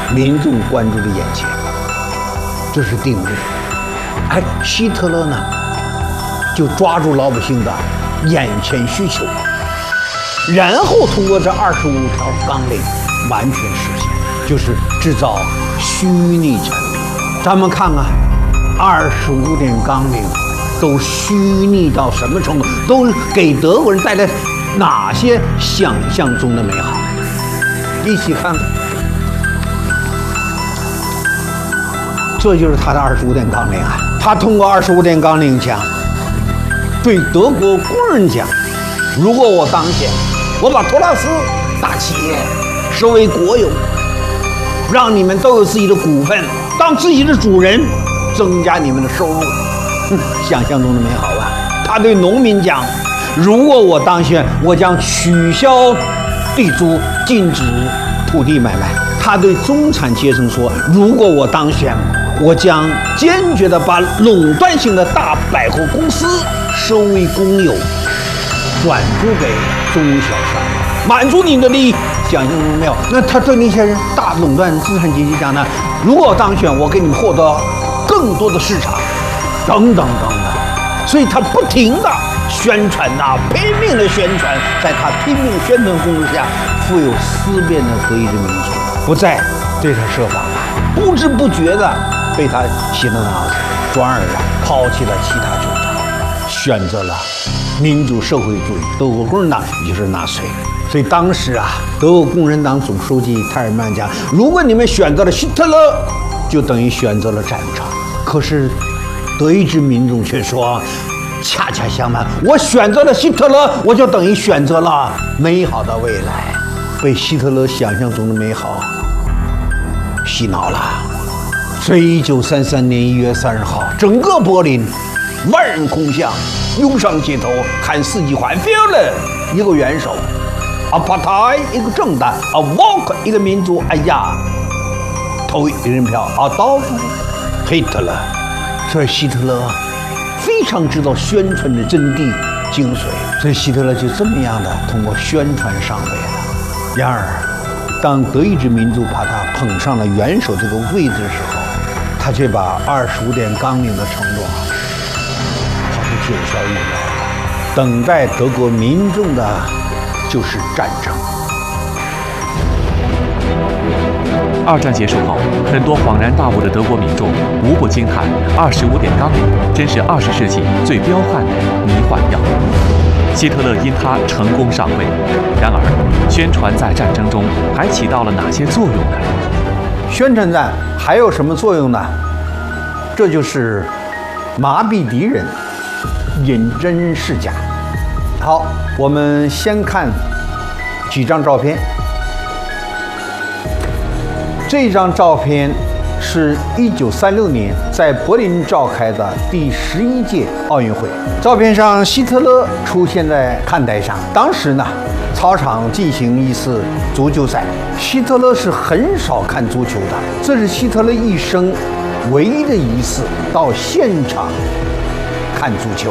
民众关注的眼前，这是定律。哎，希特勒呢，就抓住老百姓的眼前需求，然后通过这25条纲领完全实现，就是制造虚拟产品。咱们看看25点纲领都虚拟到什么程度，都给德国人带来哪些想象中的美好？一起看看。这就是他的25点纲领啊！他通过25点纲领讲，对德国工人讲：如果我当选，我把托拉斯大企业收为国有，让你们都有自己的股份，当自己的主人，增加你们的收入。想象中的美好吧？他对农民讲：如果我当选，我将取消地租，禁止土地买卖。他对中产阶层说：如果我当选，我将坚决地把垄断性的大百货公司收为公有，转租给中小商业，满足你的利益。想象中没有？那他对那些人大垄断资产阶级讲呢？如果我当选，我给你们获得更多的市场，等等等等。所以他不停地宣传呐，拼命的宣传，在他拼命宣传攻势下，富有思辨的德意志民族不再对他设防了，不知不觉的被他洗了脑子，转而抛弃了其他主张，选择了民主社会主义德国共产党，也就是纳粹。所以当时啊，德国共产党总书记泰尔曼讲：如果你们选择了希特勒，就等于选择了战场。可是德意志民众却说，恰恰相反，我选择了希特勒，我就等于选择了美好的未来。被希特勒想象中的美好洗脑了。所以1933年1月30号，整个柏林万人空巷，涌上街头，看4季环 Führer 一个元首，Partei 一个政党，Volk 一个民族。哎呀，投一人票，Adolf Hitler。所以希特勒非常知道宣传的真谛精髓，所以希特勒就这么样的通过宣传上位了。然而，当德意志民族把他捧上了元首这个位置的时候，他却把25点纲领的承诺好像九霄云外了。等待德国民众的就是战争。 二战结束后，很多恍然大悟的德国民众无不惊叹：25点纲领真是20世纪最彪悍的迷幻药。希特勒因他成功上位，然而宣传在战争中还起到了哪些作用呢？ 宣传战还有什么作用呢？这就是麻痹敌人，引真示假。好，我们先看几张照片。这张照片是1936年在柏林召开的第11届奥运会。照片上，希特勒出现在看台上。当时呢，操场进行一次足球赛。希特勒是很少看足球的，这是希特勒一生唯一的一次到现场看足球。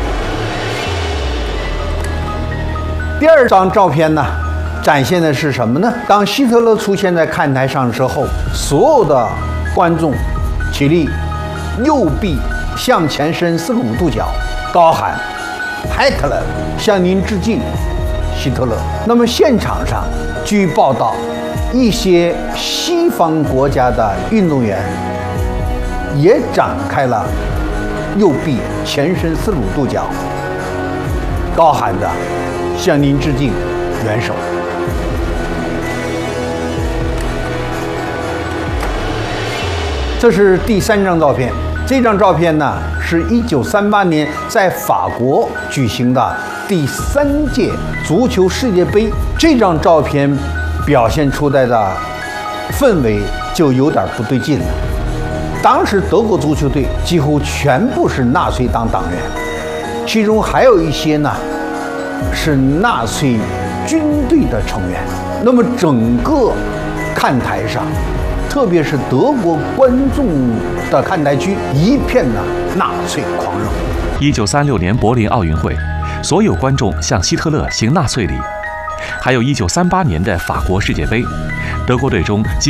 第二张照片呢，展现的是什么呢？当希特勒出现在看台上之后，所有的观众起立，右臂向前伸45度角，高喊 Hitler 向您致敬，希特勒。那么现场上，据报道，一些西方国家的运动员也展开了右臂前伸45度角，高喊着向您致敬，元首。这是第3张照片。这张照片呢，是1938年在法国举行的第3届足球世界杯。这张照片表现出来的氛围就有点不对劲了。当时德国足球队几乎全部是纳粹党党员，其中还有一些呢是纳粹军队的成员。那么整个看台上，特别是德国观众的看台区，一片的纳粹狂热。 1936年柏林奥运会，所有观众向希特勒行纳粹礼。还有1938年的法国世界杯，德国队中